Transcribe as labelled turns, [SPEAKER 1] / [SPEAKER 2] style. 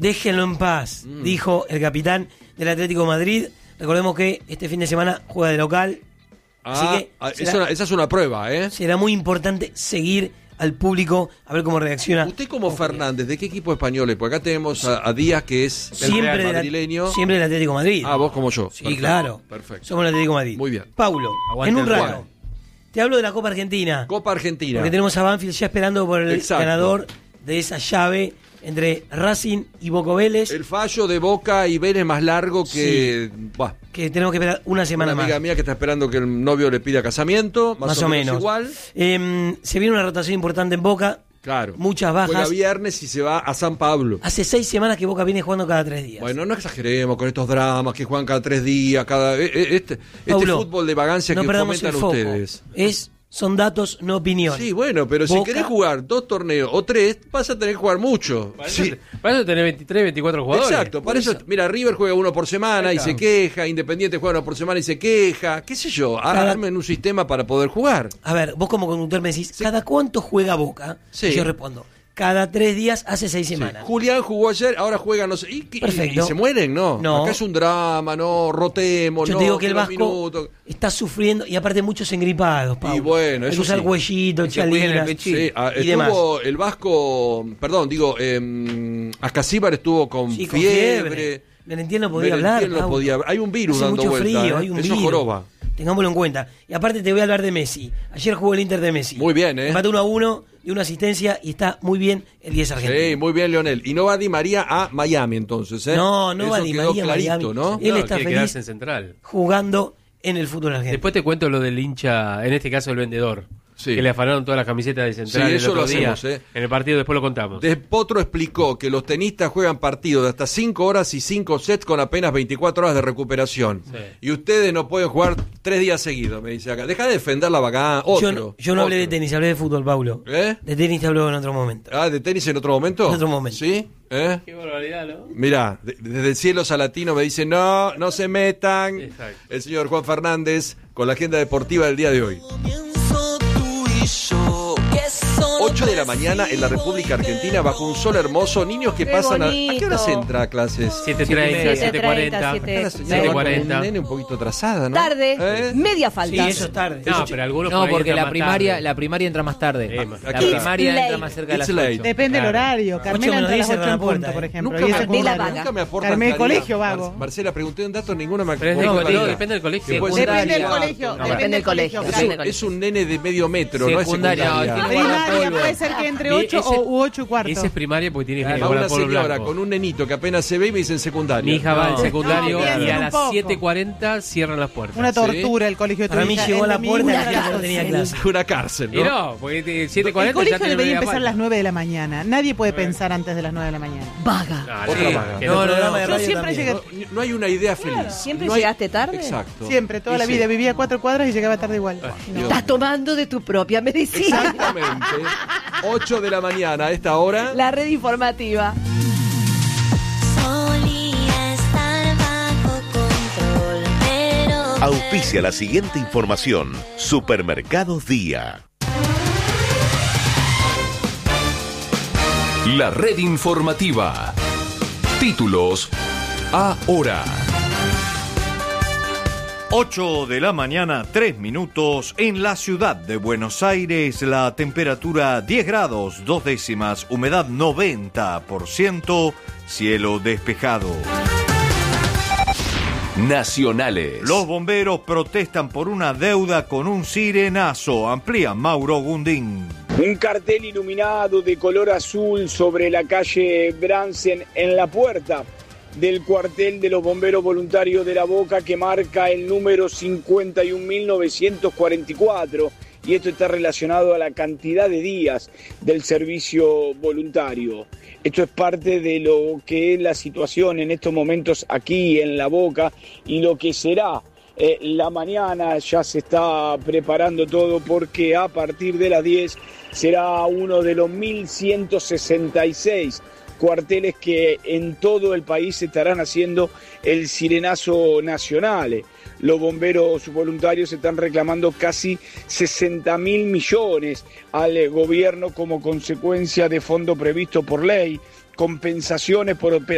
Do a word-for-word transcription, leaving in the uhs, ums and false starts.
[SPEAKER 1] Déjenlo en paz, mm. dijo el capitán del Atlético de Madrid. Recordemos que este fin de semana juega de local.
[SPEAKER 2] Ah,
[SPEAKER 1] así que
[SPEAKER 2] será,
[SPEAKER 1] será,
[SPEAKER 2] esa es una prueba, ¿eh?
[SPEAKER 1] Será muy importante seguir al público a ver cómo reacciona.
[SPEAKER 2] Usted como Fernández, ¿de qué equipo español es? Porque acá tenemos a, a Díaz, que es
[SPEAKER 1] siempre
[SPEAKER 2] el madrileño.
[SPEAKER 1] La, siempre del Atlético de Madrid.
[SPEAKER 2] Ah, vos como yo.
[SPEAKER 1] Sí,
[SPEAKER 2] perfecto,
[SPEAKER 1] claro.
[SPEAKER 2] Perfecto.
[SPEAKER 1] Somos el Atlético de Madrid.
[SPEAKER 2] Muy bien.
[SPEAKER 1] Paulo,
[SPEAKER 3] Aguante
[SPEAKER 1] en un rato,
[SPEAKER 2] Juan.
[SPEAKER 1] te hablo de la Copa Argentina.
[SPEAKER 2] Copa Argentina.
[SPEAKER 1] Porque tenemos a Banfield ya esperando por el
[SPEAKER 2] Exacto.
[SPEAKER 1] ganador de esa llave entre Racing y Boca Vélez.
[SPEAKER 2] El fallo de Boca y Vélez más largo que...
[SPEAKER 1] Sí.
[SPEAKER 2] Bah,
[SPEAKER 1] que tenemos que esperar una semana
[SPEAKER 2] una amiga
[SPEAKER 1] más.
[SPEAKER 2] mía que está esperando que el novio le pida casamiento, más,
[SPEAKER 1] Más
[SPEAKER 2] o,
[SPEAKER 1] o
[SPEAKER 2] menos,
[SPEAKER 1] menos.
[SPEAKER 2] igual.
[SPEAKER 1] Eh, se viene una rotación importante en Boca.
[SPEAKER 2] Claro.
[SPEAKER 1] Muchas bajas.
[SPEAKER 2] Juega viernes y se va a San Pablo.
[SPEAKER 1] Hace seis semanas que Boca viene jugando cada tres días.
[SPEAKER 2] Bueno, no exageremos con estos dramas que juegan cada tres días, cada este, este
[SPEAKER 1] Paulo,
[SPEAKER 2] fútbol de vagancia
[SPEAKER 1] no
[SPEAKER 2] que
[SPEAKER 1] perdamos el
[SPEAKER 2] fomentan
[SPEAKER 1] foco.
[SPEAKER 2] ustedes.
[SPEAKER 1] Es, son datos, no opinión.
[SPEAKER 2] Sí, bueno, pero
[SPEAKER 1] Boca,
[SPEAKER 2] si querés jugar dos torneos o tres, vas a tener que jugar mucho.
[SPEAKER 3] Para,
[SPEAKER 2] Sí.
[SPEAKER 3] eso, para eso tenés veintitrés, veinticuatro jugadores.
[SPEAKER 2] Exacto, para eso, mira, River juega uno por semana y se queja, Independiente juega uno por semana y se queja, qué sé yo,
[SPEAKER 1] Cada-
[SPEAKER 2] armen un sistema para poder jugar.
[SPEAKER 1] A ver, vos como conductor me decís, ¿cada cuánto juega Boca?
[SPEAKER 2] Sí.
[SPEAKER 1] Y yo respondo, cada tres días hace seis semanas.
[SPEAKER 2] Julián jugó ayer, ahora juega no sé, y, y-
[SPEAKER 1] Perfecto.
[SPEAKER 2] y se mueren, ¿no?
[SPEAKER 1] No.
[SPEAKER 2] Acá es un drama, no, rotemos,
[SPEAKER 1] Yo
[SPEAKER 2] no,
[SPEAKER 1] te digo que el
[SPEAKER 2] los
[SPEAKER 1] Vasco
[SPEAKER 2] minutos.
[SPEAKER 1] está sufriendo y aparte muchos engripados, Pau.
[SPEAKER 2] Y bueno,
[SPEAKER 1] Hay que
[SPEAKER 2] eso
[SPEAKER 1] usar
[SPEAKER 2] sí.
[SPEAKER 1] cuellito,
[SPEAKER 3] Que se cuiden el
[SPEAKER 1] chalinas
[SPEAKER 3] pechito.
[SPEAKER 2] Sí, ah,
[SPEAKER 1] y demás.
[SPEAKER 2] estuvo el Vasco, perdón, digo, eh, Ascasíbar estuvo con
[SPEAKER 1] Sí, con
[SPEAKER 2] fiebre.
[SPEAKER 1] fiebre. Merentiel no podía hablar.
[SPEAKER 2] Merentiel no
[SPEAKER 1] Pau.
[SPEAKER 2] podía hablar. Hay un virus
[SPEAKER 1] Hace
[SPEAKER 2] dando
[SPEAKER 1] mucho
[SPEAKER 2] vuelta,
[SPEAKER 1] frío,
[SPEAKER 2] ¿eh?
[SPEAKER 1] hay un
[SPEAKER 2] Eso
[SPEAKER 1] virus.
[SPEAKER 2] joroba.
[SPEAKER 1] Tengámoslo en cuenta. Y aparte te voy a hablar de Messi. Ayer jugó el Inter de Messi.
[SPEAKER 2] Muy bien, ¿eh?
[SPEAKER 1] Empató uno a uno, dio una asistencia y está muy bien el diez argentino.
[SPEAKER 2] Sí, muy bien, Leonel. Y no va Di María a Miami, entonces, ¿eh?
[SPEAKER 1] No, no
[SPEAKER 2] Eso
[SPEAKER 1] va Di
[SPEAKER 2] quedó
[SPEAKER 1] María a
[SPEAKER 2] clarito,
[SPEAKER 1] Miami.
[SPEAKER 2] ¿no?
[SPEAKER 1] Él
[SPEAKER 3] No,
[SPEAKER 1] está
[SPEAKER 3] quiere
[SPEAKER 1] feliz
[SPEAKER 3] quedarse en Central.
[SPEAKER 1] jugando en el fútbol argentino.
[SPEAKER 3] Después te cuento lo del hincha, en este caso el vendedor.
[SPEAKER 2] Sí.
[SPEAKER 3] Que le afanaron todas las camisetas de Central
[SPEAKER 2] Sí,
[SPEAKER 3] el
[SPEAKER 2] eso
[SPEAKER 3] otro
[SPEAKER 2] lo
[SPEAKER 3] día.
[SPEAKER 2] hacemos, ¿eh?
[SPEAKER 3] En el partido después lo contamos.
[SPEAKER 2] De Potro explicó que los tenistas juegan partidos de hasta cinco horas y cinco sets con apenas veinticuatro horas de recuperación.
[SPEAKER 3] Sí.
[SPEAKER 2] Y ustedes no pueden jugar tres días seguidos, me dice acá. Deja de defender la vacancia. Otro.
[SPEAKER 1] yo no, yo no hablé de
[SPEAKER 2] otro.
[SPEAKER 1] tenis, hablé de fútbol, Paulo.
[SPEAKER 2] ¿Eh?
[SPEAKER 1] De tenis te hablo en otro momento.
[SPEAKER 2] Ah, ¿de tenis en otro momento?
[SPEAKER 1] En otro momento.
[SPEAKER 2] ¿Sí? ¿Eh?
[SPEAKER 3] Qué barbaridad, ¿no?
[SPEAKER 2] Mirá, de- desde el cielo salatino me dice, no, no se metan.
[SPEAKER 3] Exacto.
[SPEAKER 2] El señor Juan Fernández con la agenda deportiva del día de hoy. ocho de la mañana en la República Argentina, bajo un sol hermoso, niños que
[SPEAKER 4] Qué
[SPEAKER 2] pasan a... ¿A
[SPEAKER 4] bonito.
[SPEAKER 2] qué hora se entra a clases?
[SPEAKER 3] siete treinta, siete cuarenta.
[SPEAKER 4] siete
[SPEAKER 2] La señora va con un
[SPEAKER 3] cuarenta.
[SPEAKER 2] nene un poquito atrasada, ¿no?
[SPEAKER 4] Tarde,
[SPEAKER 2] ¿Eh?
[SPEAKER 4] media
[SPEAKER 1] Sí,
[SPEAKER 4] falta.
[SPEAKER 1] eso es tarde.
[SPEAKER 3] No, pero algunos
[SPEAKER 5] No,
[SPEAKER 3] por ahí
[SPEAKER 5] porque
[SPEAKER 3] entran
[SPEAKER 5] la
[SPEAKER 3] más
[SPEAKER 5] primaria,
[SPEAKER 3] tarde.
[SPEAKER 5] la primaria entra más tarde.
[SPEAKER 3] Eh, más-
[SPEAKER 5] La
[SPEAKER 2] It's
[SPEAKER 5] primaria
[SPEAKER 4] late.
[SPEAKER 5] entra más cerca de las
[SPEAKER 2] It's late.
[SPEAKER 5] ocho.
[SPEAKER 6] Depende del
[SPEAKER 3] Claro.
[SPEAKER 6] horario.
[SPEAKER 1] Ocho
[SPEAKER 6] Carmela
[SPEAKER 1] menos
[SPEAKER 6] entra a las
[SPEAKER 1] diez
[SPEAKER 6] ocho
[SPEAKER 1] cerra
[SPEAKER 6] en
[SPEAKER 1] la
[SPEAKER 6] punto,
[SPEAKER 1] puerta,
[SPEAKER 6] por
[SPEAKER 1] eh.
[SPEAKER 6] ejemplo.
[SPEAKER 2] Nunca
[SPEAKER 6] y
[SPEAKER 2] me,
[SPEAKER 6] ese
[SPEAKER 4] Carmela
[SPEAKER 6] horario.
[SPEAKER 4] vaga.
[SPEAKER 2] nunca me aportan
[SPEAKER 6] Carmela,
[SPEAKER 2] claridad.
[SPEAKER 6] colegio vago.
[SPEAKER 2] Mar- Marcela, pregunté un dato, ninguno me
[SPEAKER 3] Pero es de
[SPEAKER 2] ninguno me
[SPEAKER 3] colegio,
[SPEAKER 2] aclara.
[SPEAKER 3] depende del colegio.
[SPEAKER 2] Sí, puede ser
[SPEAKER 6] Depende del
[SPEAKER 2] cuarto.
[SPEAKER 6] colegio.
[SPEAKER 2] No,
[SPEAKER 4] Depende del colegio.
[SPEAKER 2] Es
[SPEAKER 4] Depende
[SPEAKER 2] un,
[SPEAKER 4] del colegio.
[SPEAKER 2] es un nene de medio metro, no es
[SPEAKER 5] Secundaria,
[SPEAKER 2] secundaria.
[SPEAKER 5] tiene
[SPEAKER 6] Primaria
[SPEAKER 5] guardapolvo.
[SPEAKER 6] puede ser que entre
[SPEAKER 3] Y
[SPEAKER 6] ocho
[SPEAKER 3] ese-
[SPEAKER 6] o u ocho y cuarto.
[SPEAKER 3] Ese es primaria porque tiene que
[SPEAKER 2] Va
[SPEAKER 3] llevar
[SPEAKER 2] una
[SPEAKER 3] al polo
[SPEAKER 2] señora
[SPEAKER 3] blanco.
[SPEAKER 2] con un nenito que apenas se ve y me dicen secundaria.
[SPEAKER 3] Mi hija va al
[SPEAKER 5] No.
[SPEAKER 3] secundario
[SPEAKER 6] No,
[SPEAKER 3] y
[SPEAKER 6] piensen
[SPEAKER 3] a
[SPEAKER 6] un
[SPEAKER 3] las
[SPEAKER 6] poco.
[SPEAKER 3] siete cuarenta cierran las puertas.
[SPEAKER 6] Una tortura el colegio de tu
[SPEAKER 1] Para mí
[SPEAKER 6] hija.
[SPEAKER 1] llegó a
[SPEAKER 6] El
[SPEAKER 1] la
[SPEAKER 6] domingo
[SPEAKER 1] puerta y
[SPEAKER 6] una
[SPEAKER 1] la gente no
[SPEAKER 6] cárcel.
[SPEAKER 1] tenía clase.
[SPEAKER 2] Una cárcel,
[SPEAKER 3] Y
[SPEAKER 2] ¿no?
[SPEAKER 3] no, porque siete
[SPEAKER 6] El
[SPEAKER 3] cuarenta ya
[SPEAKER 6] colegio
[SPEAKER 3] tiene
[SPEAKER 6] debería
[SPEAKER 3] media
[SPEAKER 6] empezar a las
[SPEAKER 3] falta.
[SPEAKER 6] nueve de la mañana. Nadie puede pensar antes de las nueve de la mañana.
[SPEAKER 4] Vaga.
[SPEAKER 3] No,
[SPEAKER 2] Otra
[SPEAKER 3] sí,
[SPEAKER 2] vaga.
[SPEAKER 3] que
[SPEAKER 1] No,
[SPEAKER 3] no-
[SPEAKER 1] no, programa de
[SPEAKER 6] Yo
[SPEAKER 1] radio
[SPEAKER 6] siempre
[SPEAKER 1] también.
[SPEAKER 6] llegué,
[SPEAKER 2] No, no hay una idea feliz.
[SPEAKER 4] ¿Siempre
[SPEAKER 2] No hay-
[SPEAKER 4] llegaste tarde?
[SPEAKER 2] Exacto.
[SPEAKER 6] siempre, toda la
[SPEAKER 2] Y
[SPEAKER 6] vida.
[SPEAKER 2] sí.
[SPEAKER 6] Vivía a cuatro cuadras y llegaba tarde igual. No.
[SPEAKER 4] Estás tomando de tu propia medicina.
[SPEAKER 2] Exactamente. ocho de la mañana a esta hora.
[SPEAKER 4] La red informativa.
[SPEAKER 7] Solía estar bajo control, pero
[SPEAKER 8] Auspicia la siguiente información. Supermercados Día.
[SPEAKER 9] La red informativa. Títulos ahora.
[SPEAKER 10] ocho de la mañana, tres minutos. En la ciudad de Buenos Aires, la temperatura diez grados, dos décimas, humedad noventa por ciento, cielo despejado.
[SPEAKER 9] Nacionales.
[SPEAKER 10] Los bomberos protestan por una deuda con un sirenazo. Amplía Mauro Gundín.
[SPEAKER 11] Un cartel iluminado de color azul sobre la calle Bransen en la puerta del cuartel de los bomberos voluntarios de La Boca que marca el número cincuenta y un mil novecientos cuarenta y cuatro y esto está relacionado a la cantidad de días del servicio voluntario. Esto es parte de lo que es la situación en estos momentos aquí en La Boca y lo que será eh, la mañana. Ya se está preparando todo porque a partir de las diez será uno de los mil ciento sesenta y seis cuarteles que en todo el país estarán haciendo el sirenazo nacional. Los bomberos voluntarios están reclamando casi sesenta mil millones al gobierno como consecuencia de fondo previsto por ley, compensaciones por operaciones